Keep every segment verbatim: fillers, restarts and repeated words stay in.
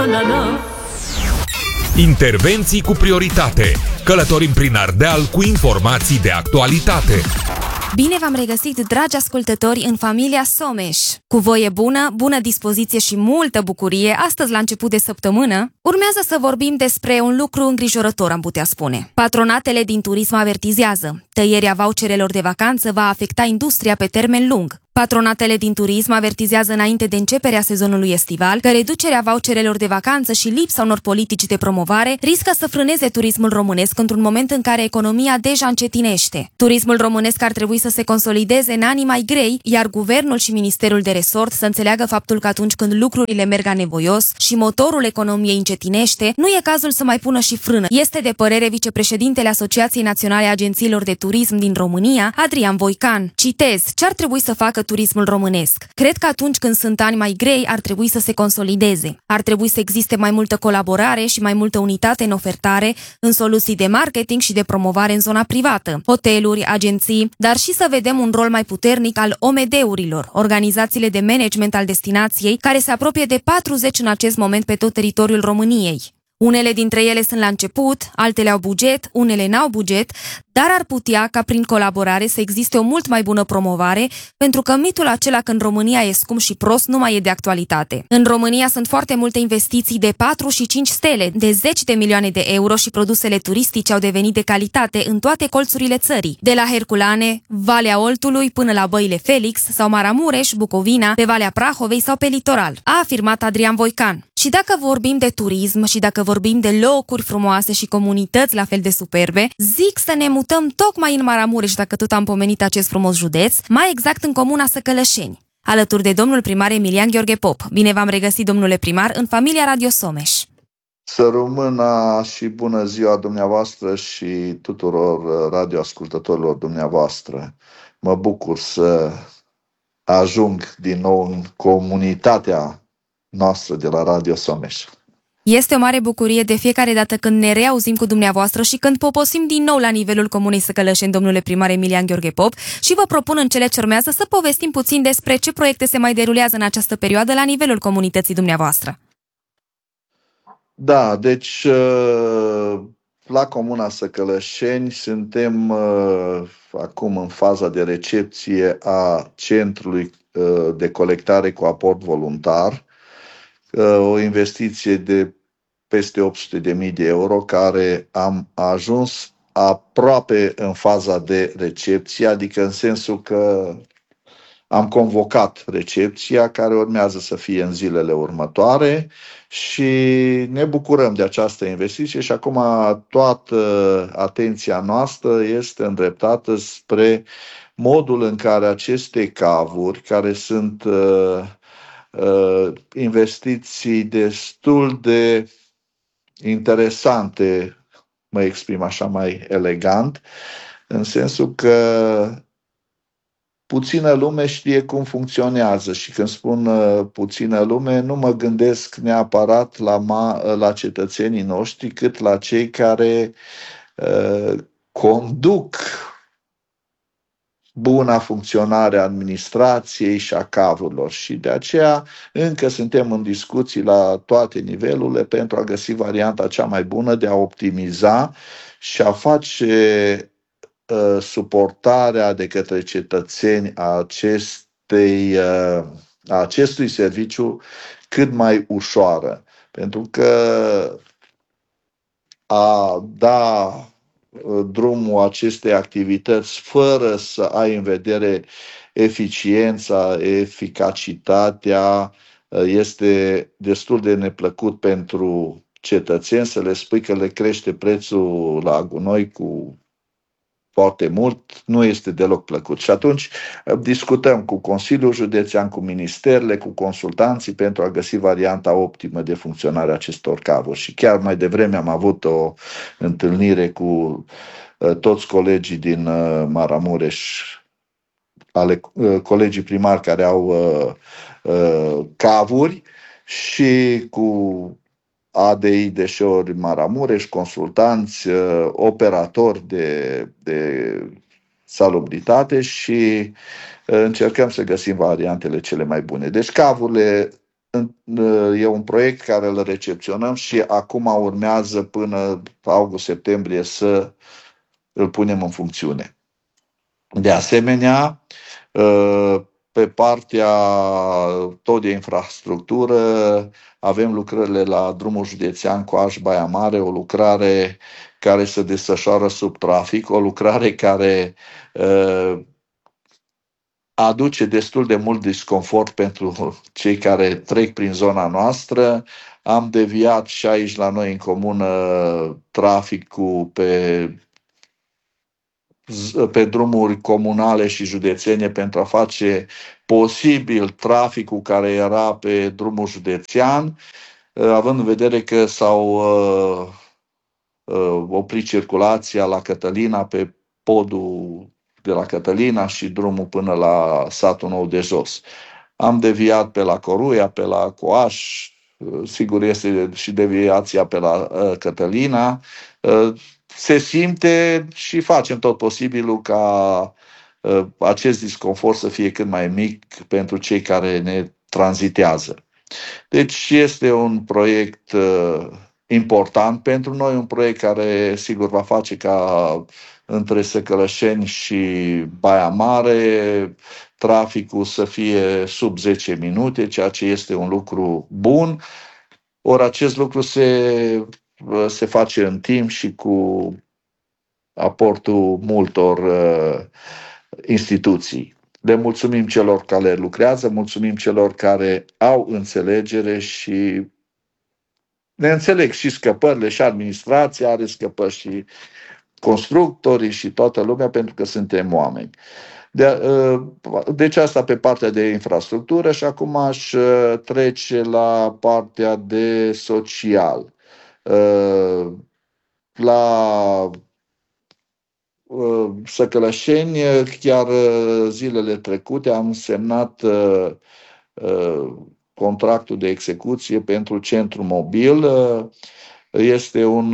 Intervenții cu prioritate. Călătorim prin Ardeal cu informații de actualitate. Bine v-am regăsit, dragi ascultători, în familia Someș. Cu voie bună, bună dispoziție și multă bucurie, astăzi la început de săptămână, urmează să vorbim despre un lucru îngrijorător, am putea spune. Patronatele din turism avertizează. Tăierea voucherelor de vacanță va afecta industria pe termen lung. Patronatele din turism avertizează înainte de începerea sezonului estival că reducerea voucherelor de vacanță și lipsa unor politici de promovare riscă să frâneze turismul românesc într-un moment în care economia deja încetinește. Turismul românesc ar trebui să se consolideze în anii mai grei, iar guvernul și ministerul de resort să înțeleagă faptul că atunci când lucrurile merg anevoios și motorul economiei încetinește, nu e cazul să mai pună și frână. Este de părere vicepreședintele Asociației Naționale a Agențiilor de Turism din România, Adrian Voican. Citez: ce ar trebui să facă turismul românesc? Cred că atunci când sunt ani mai grei ar trebui să se consolideze. Ar trebui să existe mai multă colaborare și mai multă unitate în ofertare, în soluții de marketing și de promovare în zona privată, hoteluri, agenții, dar și să vedem un rol mai puternic al O M D-urilor, organizațiile de management al destinației, care se apropie de patruzeci în acest moment pe tot teritoriul României. Unele dintre ele sunt la început, altele au buget, unele n-au buget, dar ar putea ca prin colaborare să existe o mult mai bună promovare, pentru că mitul acela că în România e scump și prost nu mai e de actualitate. În România sunt foarte multe investiții de patru și cinci stele, de zeci de milioane de euro și produsele turistice au devenit de calitate în toate colțurile țării, de la Herculane, Valea Oltului până la Băile Felix sau Maramureș, Bucovina, pe Valea Prahovei sau pe litoral, a afirmat Adrian Voican. Și dacă vorbim de turism și dacă vorbim de locuri frumoase și comunități la fel de superbe, zic să ne mutăm tocmai în Maramureș, dacă tot am pomenit acest frumos județ, mai exact în comuna Săcălășeni, alături de domnul primar Emilian Gheorghe Pop. Bine v-am regăsit, domnule primar, în familia Radio Someș. Să rămână și bună ziua dumneavoastră și tuturor radioascultătorilor dumneavoastră. Mă bucur să ajung din nou în comunitatea noastră de la Radio Someș. Este o mare bucurie de fiecare dată când ne reauzim cu dumneavoastră și când poposim din nou la nivelul comunei Săcălășeni, domnule primar Emilian Gheorghe Pop, și vă propun în cele ce urmează să povestim puțin despre ce proiecte se mai derulează în această perioadă la nivelul comunității dumneavoastră. Da, deci la comuna Săcălășeni suntem acum în faza de recepție a centrului de colectare cu aport voluntar, o investiție de peste opt sute de mii de euro, care am ajuns aproape în faza de recepție, adică în sensul că am convocat recepția, care urmează să fie în zilele următoare și ne bucurăm de această investiție și acum toată atenția noastră este îndreptată spre modul în care aceste cavuri, care sunt uh, uh, investiții destul de interesante, mă exprim așa mai elegant, în sensul că puțină lume știe cum funcționează și când spun uh, puțină lume, nu mă gândesc neapărat la, ma, la cetățenii noștri, cât la cei care uh, conduc buna funcționare a administrației și a cavurilor. Și de aceea încă suntem în discuții la toate nivelurile pentru a găsi varianta cea mai bună de a optimiza și a face suportarea de către cetățeni a, acestei, a acestui serviciu cât mai ușoară. Pentru că a da drumul acestei activități fără să ai în vedere eficiența, eficacitatea, este destul de neplăcut pentru cetățeni să le spui că le crește prețul la gunoi cu foarte mult, nu este deloc plăcut. Și atunci discutăm cu Consiliul Județean, cu ministerele, cu consultanții pentru a găsi varianta optimă de funcționare a acestor cavuri. Și chiar mai devreme am avut o întâlnire cu toți colegii din Maramureș, ale colegii primari care au cavuri și cu A D I Deșeuri Maramureș, consultanți, operatori de, de salubritate și încercăm să găsim variantele cele mai bune. Deci cavurile E un proiect care îl recepționăm și acum urmează până august-septembrie să îl punem în funcțiune. De asemenea, pe partea tot de infrastructură, avem lucrările la drumul județean Coaș-Baia Mare, o lucrare care se desfășoară sub trafic, o lucrare care aduce destul de mult disconfort pentru cei care trec prin zona noastră. Am deviat și aici la noi în comună traficul pe, pe drumuri comunale și județene pentru a face posibil traficul care era pe drumul județean, având în vedere că s-au uh, uh, oprit circulația la Cătălina pe podul de la Cătălina și drumul până la satul nou de jos. Am deviat pe la Coruia, pe la Coaș, sigur este și deviația pe la uh, Cătălina. Uh, se simte și facem tot posibilul ca uh, acest disconfort să fie cât mai mic pentru cei care ne tranzitează. Deci este un proiect uh, important pentru noi, un proiect care sigur va face ca între Săcălășeni și Baia Mare traficul să fie sub zece minute, ceea ce este un lucru bun. Ori acest lucru se, se face în timp și cu aportul multor uh, instituții. Le mulțumim celor care lucrează, mulțumim celor care au înțelegere și ne înțeleg și scăpările, și administrația are scăpări, și constructorii și toată lumea, pentru că suntem oameni. De, deci asta pe partea de infrastructură și acum aș trece la partea de social. La Săcălășeni, chiar zilele trecute am semnat contractul de execuție pentru centru mobil. Este un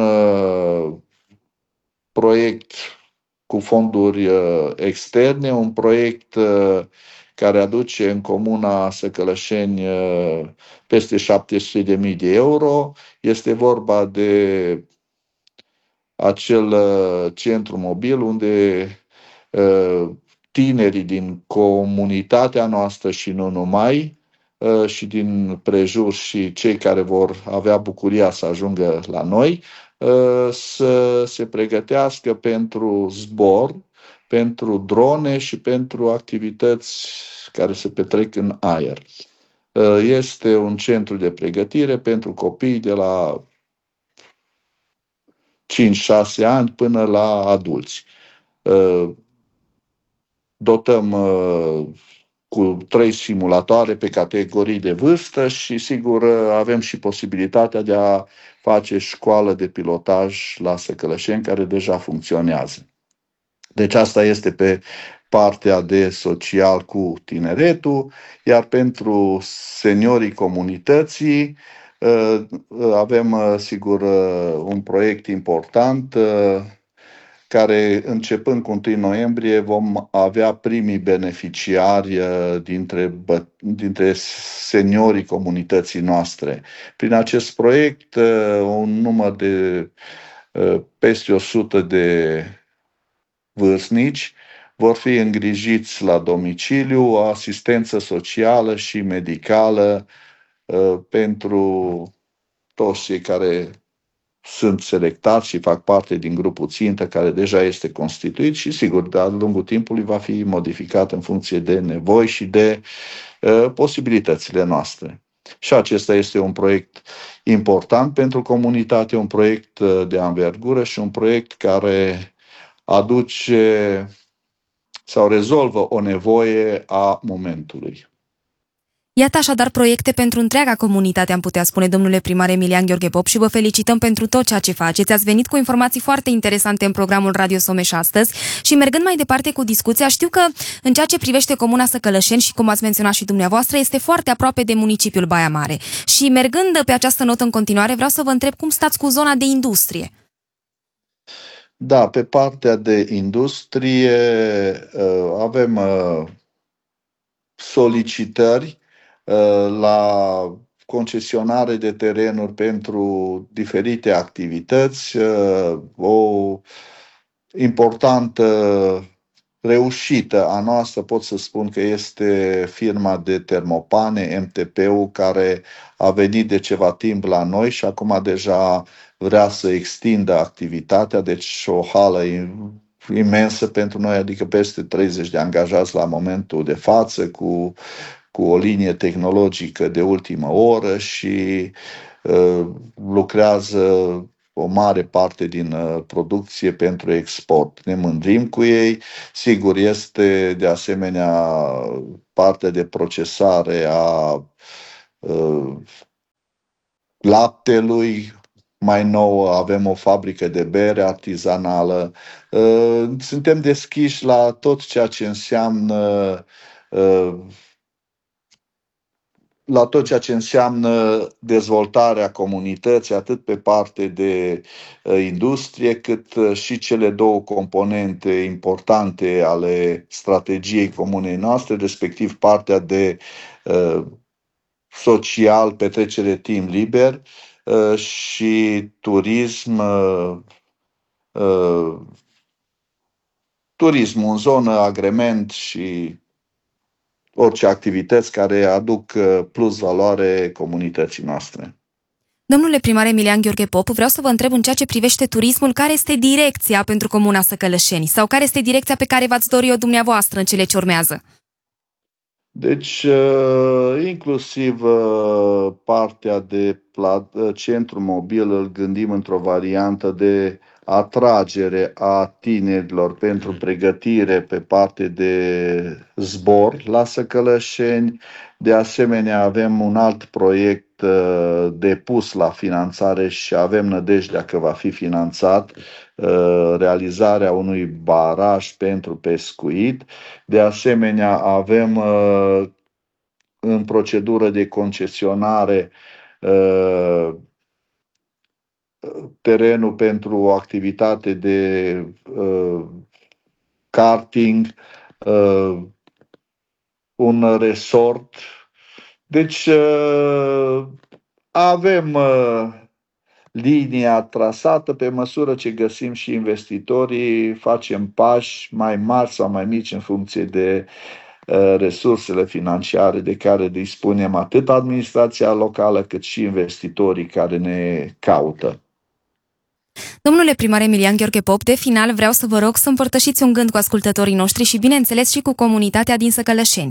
proiect cu fonduri externe, un proiect care aduce în comuna Săcălășeni peste șapte sute de mii de euro. Este vorba de acel centru mobil unde tinerii din comunitatea noastră și nu numai, și din prejur și cei care vor avea bucuria să ajungă la noi, să se pregătească pentru zbor, pentru drone și pentru activități care se petrec în aer. Este un centru de pregătire pentru copii de la cinci șase ani până la adulți. Dotăm cu trei simulatoare pe categorii de vârstă și, sigur, avem și posibilitatea de a face școală de pilotaj la Săcălășeni, care deja funcționează. Deci asta este pe partea de social cu tineretul, iar pentru seniorii comunității avem, sigur, un proiect important care, începând cu întâi noiembrie, vom avea primii beneficiari dintre, dintre seniorii comunității noastre. Prin acest proiect, un număr de peste o sută de vârstnici vor fi îngrijiți la domiciliu, o asistență socială și medicală pentru toți cei care sunt selectați și fac parte din grupul țintă care deja este constituit și, sigur, de-a lungul timpului va fi modificat în funcție de nevoi și de uh, posibilitățile noastre. Și acesta este un proiect important pentru comunitate, un proiect de anvergură și un proiect care aduce sau rezolvă o nevoie a momentului. Iată așadar proiecte pentru întreaga comunitate, am putea spune, domnule primar Emilian Gheorghe Pop, și vă felicităm pentru tot ceea ce faceți. Ați venit cu informații foarte interesante în programul Radio Someș astăzi și, mergând mai departe cu discuția, știu că în ceea ce privește comuna Săcălășeni și, cum ați menționat și dumneavoastră, este foarte aproape de municipiul Baia Mare. Și, mergând pe această notă în continuare, vreau să vă întreb cum stați cu zona de industrie. Da, pe partea de industrie avem solicitări la concesionare de terenuri pentru diferite activități. O importantă reușită a noastră pot să spun că este firma de termopane, M T P-ul, care a venit de ceva timp la noi și acum deja vrea să extindă activitatea, deci o hală imensă pentru noi, adică peste treizeci de angajați la momentul de față, cu, cu o linie tehnologică de ultimă oră și uh, lucrează o mare parte din uh, producție pentru export. Ne mândrim cu ei. Sigur, este de asemenea partea de procesare a uh, laptelui. Mai nou avem o fabrică de bere artizanală. Uh, suntem deschiși la tot ceea ce înseamnă uh, la tot ceea ce înseamnă dezvoltarea comunității, atât pe parte de uh, industrie, cât uh, și cele două componente importante ale strategiei comunei noastre, respectiv partea de uh, social, petrecere timp liber uh, și turism, uh, uh, turismul în zonă, agrement și orice activități care aduc plus valoare comunității noastre. Domnule primar Emilian Gheorghe Pop, vreau să vă întreb în ceea ce privește turismul, care este direcția pentru Comuna Săcălășeni sau care este direcția pe care v-ați dori-o dumneavoastră în cele ce urmează? Deci, inclusiv partea de centru mobil îl gândim într-o variantă de atragere a tinerilor pentru pregătire pe parte de zbor la Săcălășeni. De asemenea, avem un alt proiect depus la finanțare și avem nădejdea că va fi finanțat, realizarea unui baraj pentru pescuit. De asemenea, avem în procedură de concesionare terenul pentru o activitate de uh, karting, uh, un resort. Deci uh, avem uh, linia trasată, pe măsură ce găsim și investitorii, facem pași mai mari sau mai mici în funcție de uh, resursele financiare de care dispunem atât administrația locală cât și investitorii care ne caută. Domnule primar Emilian Gheorghe Pop, de final vreau să vă rog să împărtășiți un gând cu ascultătorii noștri și, bineînțeles, și cu comunitatea din Săcălășeni.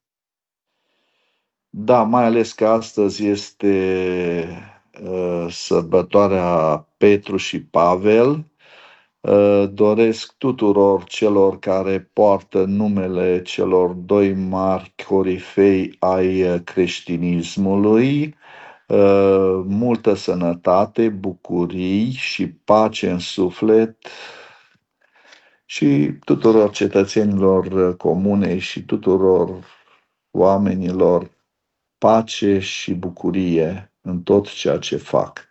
Da, mai ales că astăzi este uh, sărbătoarea Petru și Pavel. Uh, doresc tuturor celor care poartă numele celor doi mari corifei ai creștinismului Uh, multă sănătate, bucurii și pace în suflet și tuturor cetățenilor comunei și tuturor oamenilor pace și bucurie în tot ceea ce fac.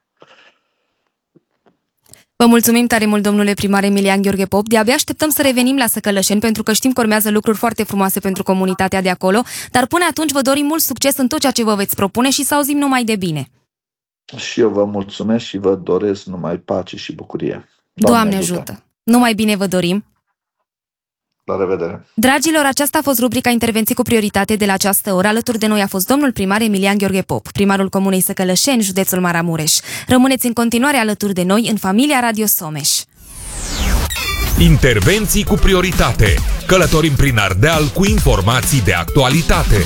Vă mulțumim tare mult, domnule primar Emilian Gheorghe Pop. De-abia așteptăm să revenim la Săcălășeni, pentru că știm că urmează lucruri foarte frumoase pentru comunitatea de acolo, dar până atunci vă dorim mult succes în tot ceea ce vă veți propune și să auzim numai de bine. Și eu vă mulțumesc și vă doresc numai pace și bucurie. Doamne, Doamne ajută! ajută. Numai bine vă dorim! La revedere! Dragilor, aceasta a fost rubrica Intervenții cu prioritate de la această oră. Alături de noi a fost domnul primar Emilian Gheorghe Pop, primarul Comunei Săcălășeni, județul Maramureș. Rămâneți în continuare alături de noi în familia Radio Someș. Intervenții cu prioritate. Călătorim prin Ardeal cu informații de actualitate.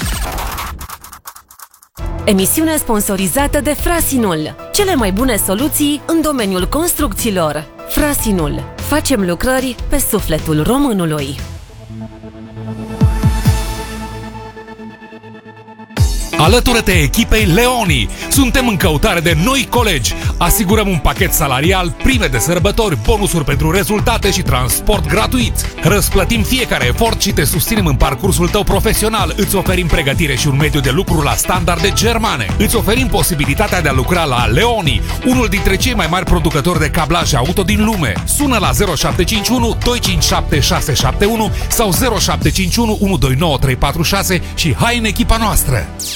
Emisiune sponsorizată de Frasinul. Cele mai bune soluții în domeniul construcțiilor. Frasinul. Facem lucrări pe sufletul românului. Alătură-te echipei Leoni! Suntem în căutare de noi colegi. Asigurăm un pachet salarial, prime de sărbători, bonusuri pentru rezultate și transport gratuit. Răsplătim fiecare efort și te susținem în parcursul tău profesional. Îți oferim pregătire și un mediu de lucru la standarde germane. Îți oferim posibilitatea de a lucra la Leoni, unul dintre cei mai mari producători de cablaje auto din lume. Sună la zero șapte cinci unu doi cinci șapte șase șapte unu sau zero șapte cinci unu unu doi nouă trei patru șase și hai în echipa noastră!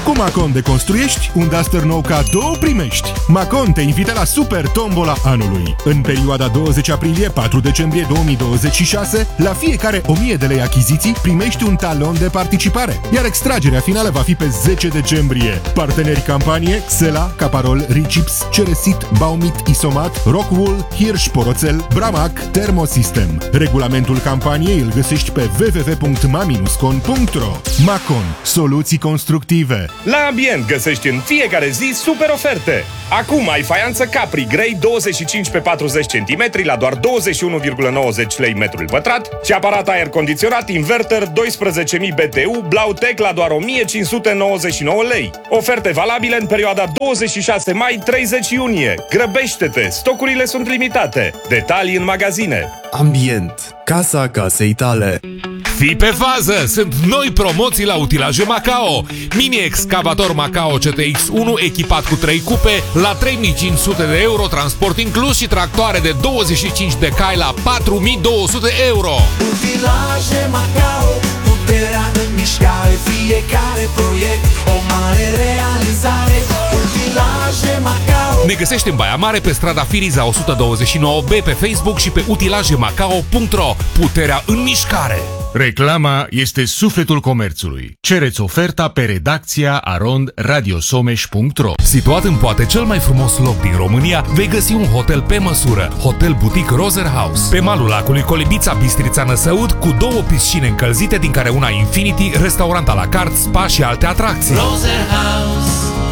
Cu Macon deconstruiești, un Duster nou cadou primești. Macon te invită la Super Tombola anului. În perioada douăzeci aprilie - patru decembrie două mii douăzeci și șase, la fiecare o mie de lei achiziții, primești un talon de participare. Iar extragerea finală va fi pe zece decembrie. Parteneri campanie: Xela, Caparol, Ricips, Ceresit, Baumit, Isomat, Rockwool, Hirsch Poroțel, Bramac, Thermosystem. Regulamentul campaniei îl găsești pe w w w punct ma con punct ro. Macon. Soluții constructive. La Ambient găsești în fiecare zi super oferte. Acum ai faianță Capri Grey douăzeci și cinci pe patruzeci centimetri la doar douăzeci și unu virgulă nouăzeci lei metrul pătrat și aparat aer condiționat inverter doisprezece mii B T U Blautech la doar o mie cinci sute nouăzeci și nouă lei. Oferte valabile în perioada douăzeci și șase mai - treizeci iunie. Grăbește-te, stocurile sunt limitate. Detalii în magazine. Ambient. Casa casei tale. Fii pe fază! Sunt noi promoții la Utilaje Macao. Mini-excavator Macao C T X unu echipat cu trei cupe la trei mii cinci sute de euro, transport inclus, și tractoare de douăzeci și cinci de cai la patru mii două sute euro. Utilaje Macao, puterea în mișcare, fiecare proiect o mare realizare. Utilaje Macao. Ne găsești în Baia Mare pe strada Firiza o sută douăzeci și nouă B, pe Facebook și pe utilaje macao punct ro. Puterea în mișcare! Reclama este sufletul comerțului. Cereți oferta pe redacția arond radiosomeș punct ro. Situat în poate cel mai frumos loc din România, vei găsi un hotel pe măsură, Hotel Boutique Roser House. Pe malul lacului Colibița, Bistrița Năsăud, cu două piscine încălzite, din care una Infinity, restaurant à la carte, spa și alte atracții. Roser House,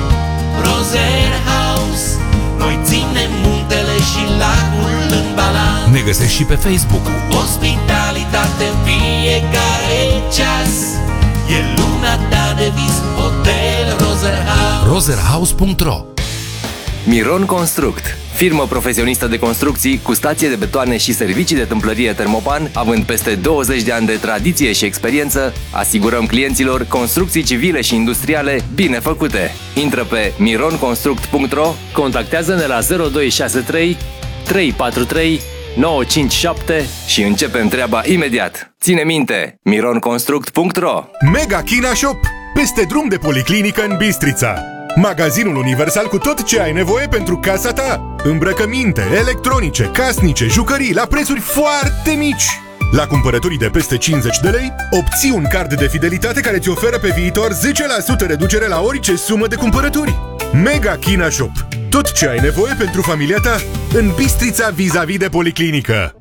Roser House, noi ținem muntele și lacul în balans. Ne găsești și pe Facebook. Ospitalitate în fiecare ceas, e lumea ta de vis, Hotel Roser House. roser house punct ro. Miron Construct, firmă profesionistă de construcții cu stație de betoane și servicii de tâmplărie Termopan, având peste douăzeci de ani de tradiție și experiență, asigurăm clienților construcții civile și industriale bine făcute. Intră pe miron construct punct ro, contactează-ne la zero doi șase trei trei patru trei nouă cinci șapte și începem treaba imediat. Ține minte, miron construct punct ro. Mega China Shop, peste drum de policlinică în Bistrița. Magazinul universal cu tot ce ai nevoie pentru casa ta. Îmbrăcăminte, electronice, casnice, jucării la prețuri foarte mici. La cumpărăturii de peste cincizeci de lei, obții un card de fidelitate care ți oferă pe viitor zece la sută reducere la orice sumă de cumpărături. Mega China Shop. Tot ce ai nevoie pentru familia ta în Bistrița vis-a-vis de policlinică.